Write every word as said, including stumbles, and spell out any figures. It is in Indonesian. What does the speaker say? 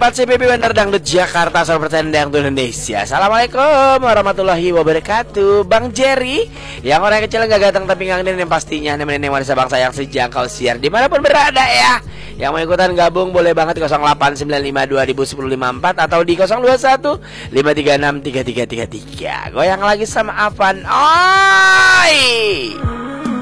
empat C P P Bandar Dangdut Jakarta, salam percaya Dangdut Indonesia. Assalamualaikum warahmatullahi wabarakatuh. Bang Jerry, yang orang kecil gak ganteng tapi ngangenin, yang pastinya nemenin yang wanita bangsa yang sejangkau siar dimanapun berada ya. Yang mau ikutan gabung boleh banget di nol delapan sembilan lima dua nol satu nol lima empat atau di nol dua satu lima tiga enam tiga tiga tiga tiga. Goyang lagi sama Avan. Oi.